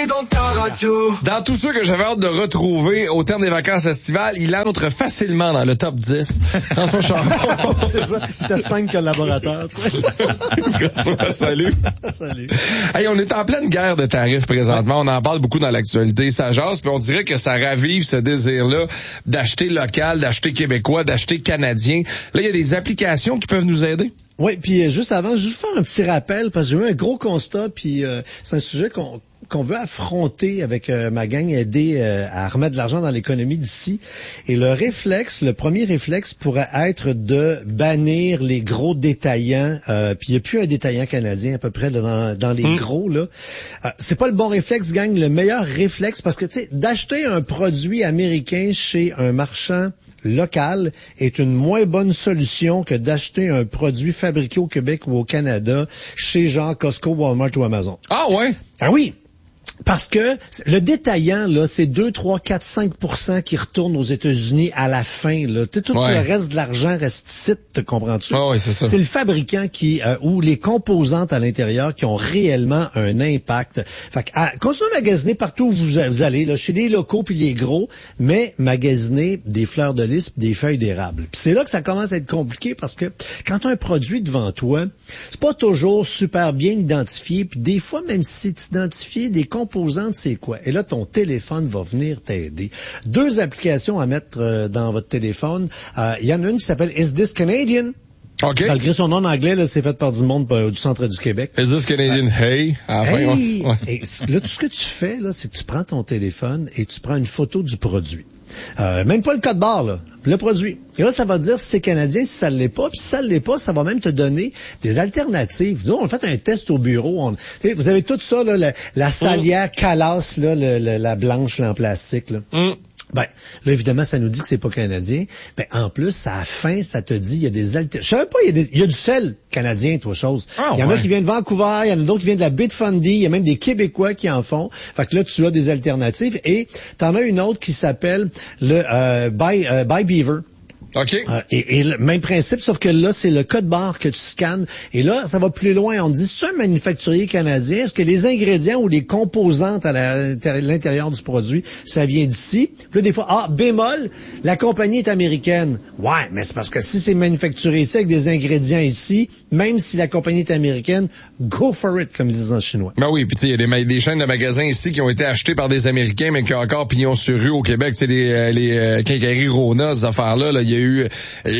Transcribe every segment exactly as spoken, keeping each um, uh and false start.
dans ta radio. Dans tous ceux que j'avais hâte de retrouver au terme des vacances estivales, il entre facilement dans le top dix. François Charbon. C'est ça, c'était cinq collaborateurs, tu sais. François, salut. Salut. Hey, on est en pleine guerre de tarifs présentement. On en parle beaucoup dans l'actualité. Ça jase, puis on dirait que ça ravive ce désir-là d'acheter local, d'acheter québécois, d'acheter canadien. Là, il y a des applications qui peuvent nous aider. Oui, puis juste avant, je vais faire un petit rappel, parce que j'ai eu un gros constat, puis euh, c'est un sujet qu'on qu'on veut affronter avec euh, ma gang, aider euh, à remettre de l'argent dans l'économie d'ici. Et le réflexe, le premier réflexe pourrait être de bannir les gros détaillants. Euh, puis il n'y a plus un détaillant canadien à peu près là, dans, dans les mmh. gros. Là, euh, c'est pas le bon réflexe, gang. Le meilleur réflexe, parce que tu sais, d'acheter un produit américain chez un marchand local est une moins bonne solution que d'acheter un produit fabriqué au Québec ou au Canada chez genre Costco, Walmart ou Amazon. Ah ouais? Ah oui! Parce que le détaillant, là, c'est deux, trois, quatre, cinq pour cent qui retournent aux États-Unis à la fin. Là. Tout ouais. le reste de l'argent reste ici, te comprends-tu? Oh, ouais, c'est ça. C'est le fabricant qui euh, ou les composantes à l'intérieur qui ont réellement un impact. Fait que, à, continuez à magasiner partout où vous, vous allez, là, chez les locaux puis les gros, mais magasiner des fleurs de lys pis des feuilles d'érable. Puis c'est là que ça commence à être compliqué parce que quand tu as un produit devant toi, c'est pas toujours super bien identifié. Puis des fois, même si tu identifies des composantes, c'est quoi? Et là, ton téléphone va venir t'aider. Deux applications à mettre euh, dans votre téléphone. Il euh, y en a une qui s'appelle Is This Canadian? OK. Malgré son nom en anglais, là, c'est fait par du monde euh, du centre du Québec. Is This Canadian? Euh, hey! À la hey! fin, ouais. Ouais. Et là, tout ce que tu fais, là, c'est que tu prends ton téléphone et tu prends une photo du produit. Euh, même pas le code barre, là. Le produit. Et là, ça va dire si c'est canadien, si ça ne l'est pas. Puis si ça ne l'est pas, ça va même te donner des alternatives. Nous, on a fait un test au bureau. On, vous avez tout ça, là, la, la salière mm. calasse, là, le, le, la blanche là, en plastique. Là. Mm. Ben, là, évidemment, ça nous dit que c'est pas canadien. Ben, en plus, à la fin, ça te dit, il y a des alternatives. Je savais pas, il y a des, il y a du sel canadien, toi, chose. Ah, il y en ouais. a qui viennent de Vancouver, il y en a d'autres qui viennent de la baie de Fundy, il y a même des Québécois qui en font. Fait que là, tu as des alternatives. Et t'en as une autre qui s'appelle le euh, Buy, euh, Buy Beaver. OK. Euh, et, et le même principe, sauf que là, c'est le code barre que tu scannes. Et là, ça va plus loin. On dit, c'est un manufacturier canadien? Est-ce que les ingrédients ou les composantes à l'intérieur du produit, ça vient d'ici? Puis là, des fois, ah, bémol, la compagnie est américaine. Ouais, mais c'est parce que si c'est manufacturé ici avec des ingrédients ici, même si la compagnie est américaine, go for it, comme ils disent en chinois. Ben oui, puis tu sais, il y a des, des chaînes de magasins ici qui ont été achetées par des Américains, mais qui ont encore pignon sur rue au Québec. Tu sais, les, les euh, quincailleries Rona, ces affaires-là, là, il y a eu,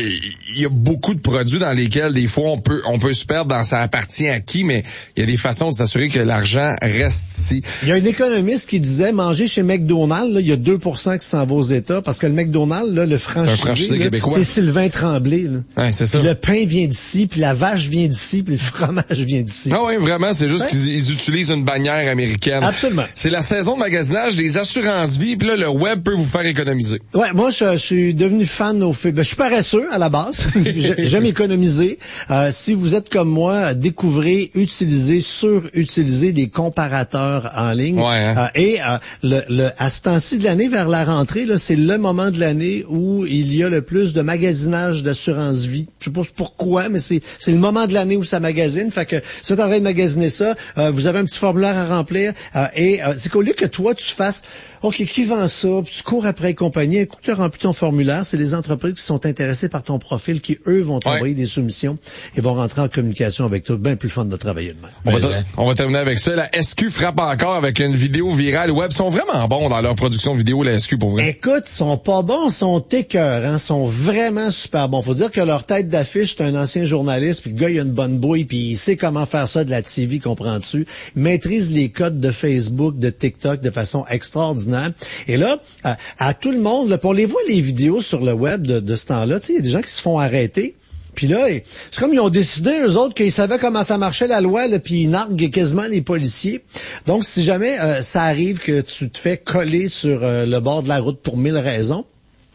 il y a beaucoup de produits dans lesquels des fois on peut on peut se perdre dans ça appartient à qui, mais il y a des façons de s'assurer que l'argent reste ici. Il y a un économiste qui disait manger chez McDonald's, là, il y a deux pour cent qui s'en va aux États parce que le McDonald's, là, le franchisé, là, c'est Sylvain Tremblay. Là. Ouais, c'est ça. Puis le pain vient d'ici, puis la vache vient d'ici, puis le fromage vient d'ici. Ah oui, vraiment, c'est juste ouais. qu'ils ils utilisent une bannière américaine. Absolument. C'est la saison de magasinage des assurances vie, puis là le web peut vous faire économiser. Ouais, moi je, je suis devenu fan au fait. Ben, je suis paresseux à la base. J'aime économiser. Euh, si vous êtes comme moi, découvrez, utilisez, surutilisez des comparateurs en ligne. Ouais, hein? euh, et euh, le, le, à ce temps-ci de l'année, vers la rentrée, là, c'est le moment de l'année où il y a le plus de magasinage d'assurance vie. Je sais pas pourquoi, mais c'est c'est le moment de l'année où ça magasine. Fait que si vous êtes en train de magasiner ça, euh, vous avez un petit formulaire à remplir. Euh, et euh, c'est qu'au lieu que toi, tu fasses OK, qui vend ça? Puis tu cours après les compagnies. Un coup que tu as rempli ton formulaire, c'est les entreprises qui sont intéressées par ton profil qui, eux, vont t'envoyer ouais. des soumissions et vont rentrer en communication avec toi. Bien plus fun de travailler de même. On, va on va terminer avec ça. La S Q frappe encore avec une vidéo virale web. Ils sont vraiment bons dans leur production vidéo, la S Q, pour vrai. Écoute, ils sont pas bons, ils sont écœurants. Ils sont vraiment super bons. Faut dire que leur tête d'affiche, c'est un ancien journaliste, puis le gars, il a une bonne bouille, puis il sait comment faire ça de la T V, comprends-tu? Il maîtrise les codes de Facebook, de TikTok de façon extraordinaire. Et là, à, à tout le monde, là, pour les voir les vidéos sur le web de, de ce temps-là, tu sais, il y a des gens qui se font arrêter. Puis là, c'est comme ils ont décidé, eux autres, qu'ils savaient comment ça marchait la loi, là, puis ils narguent quasiment les policiers. Donc, si jamais euh, ça arrive que tu te fais coller sur euh, le bord de la route pour mille raisons,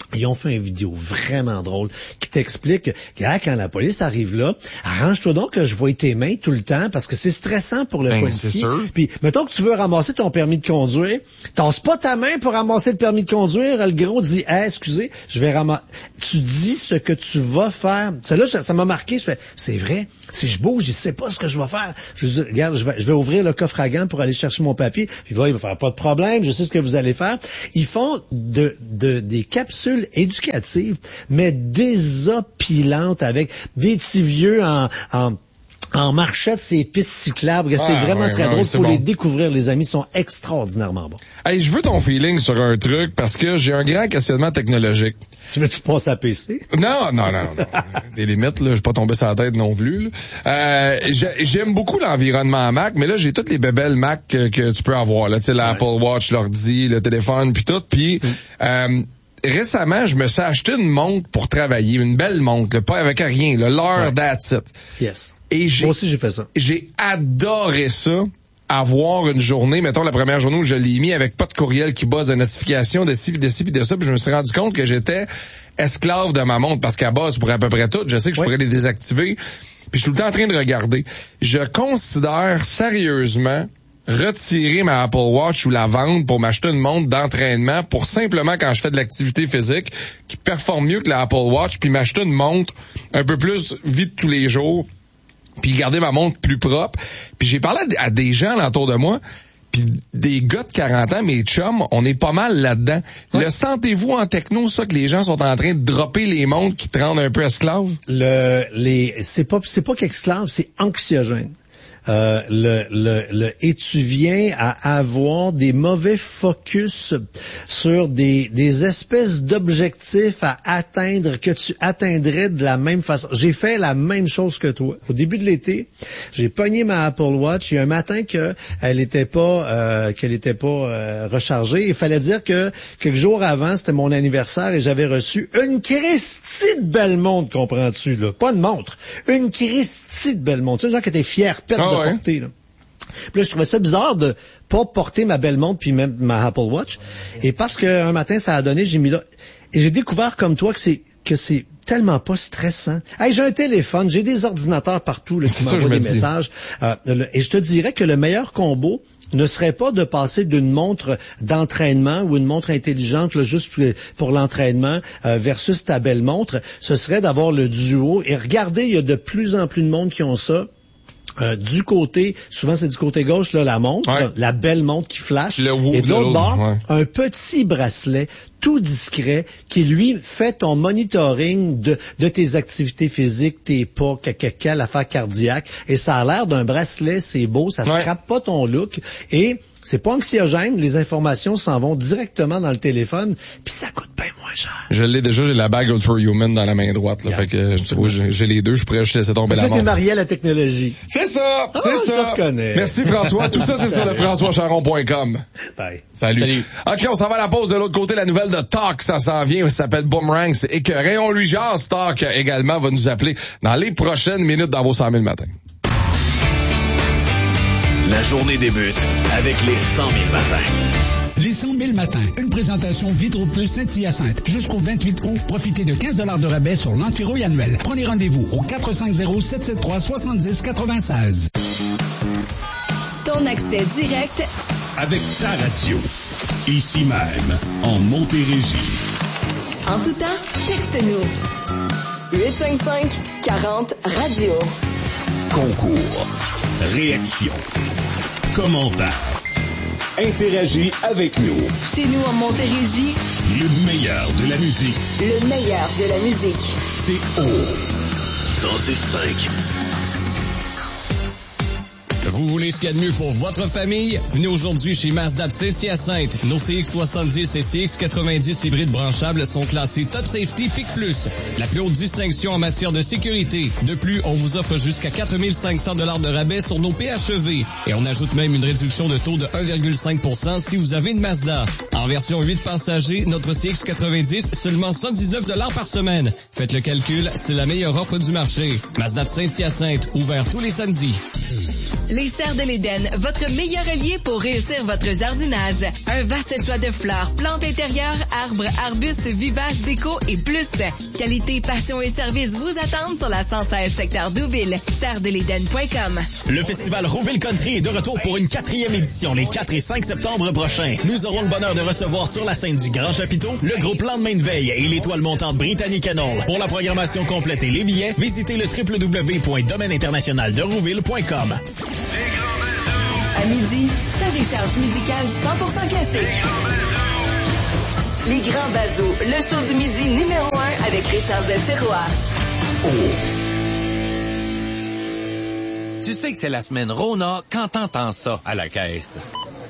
Ils ont fait une vidéo vraiment drôle qui t'explique que ah, quand la police arrive là, arrange-toi donc que je vois tes mains tout le temps parce que c'est stressant pour le ben, policier. Puis, mettons que tu veux ramasser ton permis de conduire, tasses pas ta main pour ramasser le permis de conduire. Le gros dit, hey, excusez, je vais ramasser. Tu dis ce que tu vas faire. Celle-là, ça m'a marqué. Je fais, c'est vrai. Si je bouge, je sais pas ce que je vais faire. Je dis, regarde, je vais, je vais ouvrir le coffre à gants pour aller chercher mon papier. Puis, il va, il va faire pas de problème. Je sais ce que vous allez faire. Ils font de, de, des capsules éducatives, mais désopilantes avec des petits vieux en, en, en marchette ces pistes cyclables. C'est ah, vraiment ouais, très ouais, drôle. Faut bon. les découvrir, les amis. Ils sont extraordinairement bons. Hey, je veux ton feeling sur un truc parce que j'ai un grand questionnement technologique. Tu veux-tu passer à P C? Non, non, non, non. Des limites, là. Je vais pas tomber sur la tête non plus, là. Euh, j'aime beaucoup l'environnement Mac, mais là, j'ai toutes les bébelles Mac que, que tu peux avoir, là. Tu sais, l'Apple ouais. Watch, l'ordi, le téléphone, puis tout. Puis, mm. euh, récemment, je me suis acheté une montre pour travailler, une belle montre, là, pas avec rien, l'heure ouais. that's it. Yes. Et j'ai, moi aussi, j'ai fait ça. J'ai adoré ça, avoir une journée, mettons la première journée où je l'ai mis avec pas de courriel qui buzz de notification, de ci, de ci, de ça, puis je me suis rendu compte que j'étais esclave de ma montre, parce qu'à base, pour à peu près tout, je sais que je oui. pourrais les désactiver, puis je suis tout le temps en train de regarder. Je considère sérieusement retirer ma Apple Watch ou la vendre pour m'acheter une montre d'entraînement pour simplement quand je fais de l'activité physique qui performe mieux que la Apple Watch, puis m'acheter une montre un peu plus vite tous les jours, puis garder ma montre plus propre. Puis j'ai parlé à des gens autour de moi, puis des gars de quarante ans, mes chums, on est pas mal là-dedans. Ouais. Le sentez-vous en techno, ça, que les gens sont en train de dropper les montres qui te rendent un peu esclave? Le, les, c'est pas, c'est pas qu'esclave, c'est anxiogène. Euh, le, le, le, et tu viens à avoir des mauvais focus sur des, des espèces d'objectifs à atteindre que tu atteindrais de la même façon. J'ai fait la même chose que toi. Au début de l'été, j'ai pogné ma Apple Watch et un matin que elle était pas, euh, qu'elle était pas euh, rechargée. Il fallait dire que quelques jours avant, c'était mon anniversaire et j'avais reçu une Christie de belle montre, comprends-tu là? Pas une montre, une Christie de belle montre. Tu sais, gens qui étaient fiers, pète oh. de porter, là. Puis là, je trouvais ça bizarre de pas porter ma belle montre puis même ma Apple Watch. Et parce qu'un matin, ça a donné, j'ai mis là. Et j'ai découvert comme toi que c'est que c'est tellement pas stressant. Hey, j'ai un téléphone, j'ai des ordinateurs partout là, qui m'envoient des messages. Euh, le, et je te dirais que le meilleur combo ne serait pas de passer d'une montre d'entraînement ou une montre intelligente là, juste pour l'entraînement euh, versus ta belle montre. Ce serait d'avoir le duo. Et regardez, il y a de plus en plus de monde qui ont ça. Euh, du côté, souvent c'est du côté gauche, là, la montre, ouais. là, la belle montre qui flash. Le et de l'autre bord, ouais. un petit bracelet tout discret qui, lui, fait ton monitoring de, de tes activités physiques, tes pas, caca, l'affaire cardiaque. Et ça a l'air d'un bracelet, c'est beau, ça ouais. scrape pas ton look. Et c'est pas anxiogène, les informations s'en vont directement dans le téléphone, puis ça coûte bien moins cher. Je l'ai déjà, j'ai la bague Ultra Human dans la main droite, là, yeah. fait que tu vois, j'ai, j'ai les deux, je pourrais je laisser tomber la montre. Tu t'es marié à la technologie. C'est ça, c'est oh, ça. Je te reconnais. Merci François, tout ça c'est sur le françois charon point com. Bye. Salut. Salut. OK, on s'en va à la pause de l'autre côté, la nouvelle de Talk, ça s'en vient, ça s'appelle Boomerang, c'est écœuré. On lui jase, Talk également va nous appeler dans les prochaines minutes dans vos cent mille matins. La journée débute avec les cent mille matins. Les cent mille matins, une présentation Vitro Plus Saint-Hyacinthe. Jusqu'au vingt-huit août, profitez de quinze dollars de rabais sur l'antirouille annuel. Prenez rendez-vous au quatre cinq zéro, sept sept trois, sept zéro neuf six. Ton accès direct avec ta radio. Ici même, en Montérégie. En tout temps, texte-nous. huit cinq cinq, quarante, radio. Concours. Réaction. Commentaire. Interagis avec nous. Chez nous en Montérégie. Le meilleur de la musique. Le meilleur de la musique. C'est au cent six cinq. Vous voulez ce qu'il y a de mieux pour votre famille? Venez aujourd'hui chez Mazda de Saint-Hyacinthe. Nos C X soixante-dix et C X quatre-vingt-dix hybrides branchables sont classés Top Safety Pic Plus. La plus haute distinction en matière de sécurité. De plus, on vous offre jusqu'à quatre mille cinq cents dollars de rabais sur nos P H E V. Et on ajoute même une réduction de taux de un virgule cinq pour cent si vous avez une Mazda. En version huit passagers, notre C X quatre-vingt-dix, seulement cent dix-neuf dollars par semaine. Faites le calcul, c'est la meilleure offre du marché. Mazda de Saint-Hyacinthe, ouvert tous les samedis. Les Serres de l'Éden, votre meilleur allié pour réussir votre jardinage. Un vaste choix de fleurs, plantes intérieures, arbres, arbustes, vivaces, déco et plus. Qualité, passion et service vous attendent sur la cent seize secteur Douville. serres de l'éden point com. Le festival Rouville Country est de retour pour une quatrième édition les quatre et cinq septembre prochains. Nous aurons le bonheur de recevoir sur la scène du Grand Chapiteau le groupe Lendemain de veille et l'étoile montante Brittany Kennel. Pour la programmation complète et les billets, visitez le w w w point domaine international de rouville point com. À midi, ta décharge musicale cent pour cent classique. Les Grands Bazos, le show du midi numéro un avec Richard Z-Tiroir. Oh. Tu sais que c'est la semaine Rona quand t'entends ça à la caisse.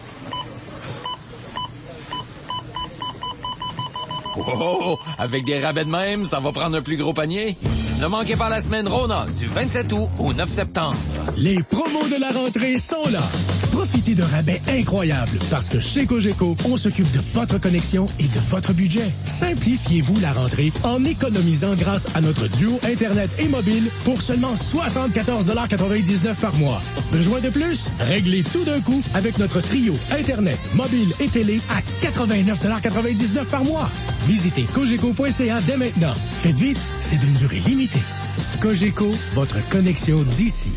Oh, avec des rabais de même, ça va prendre un plus gros panier. Ne manquez pas la semaine Rona du vingt-sept août au neuf septembre. Les promos de la rentrée sont là. Profitez de rabais incroyables parce que chez Cogeco, on s'occupe de votre connexion et de votre budget. Simplifiez-vous la rentrée en économisant grâce à notre duo Internet et mobile pour seulement soixante-quatorze dollars quatre-vingt-dix-neuf par mois. Besoin de plus? Réglez tout d'un coup avec notre trio Internet, mobile et télé à quatre-vingt-neuf dollars quatre-vingt-dix-neuf par mois. Visitez cogeco point c a dès maintenant. Faites vite, c'est d'une durée limitée. Cogeco, votre connexion d'ici.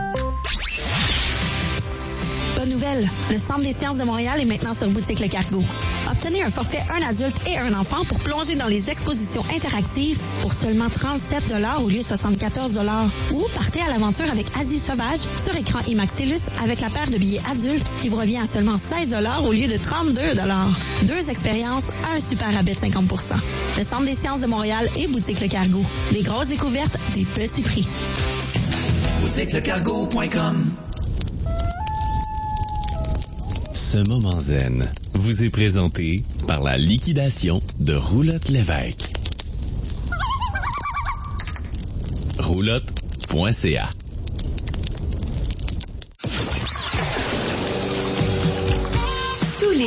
Bonne nouvelle, le Centre des sciences de Montréal est maintenant sur Boutique Le Cargo. Obtenez un forfait un adulte et un enfant pour plonger dans les expositions interactives pour seulement trente-sept dollars au lieu de soixante-quatorze dollars. Ou partez à l'aventure avec Asie Sauvage sur écran IMAX TELUS avec la paire de billets adultes qui vous revient à seulement seize dollars au lieu de trente-deux dollars. Deux expériences, un super rabais de cinquante pour cent. Le Centre des sciences de Montréal et Boutique Le Cargo. Des grosses découvertes, des petits prix. boutique le cargo point com. Ce moment zen vous est présenté par la liquidation de Roulotte Lévesque. roulotte point c a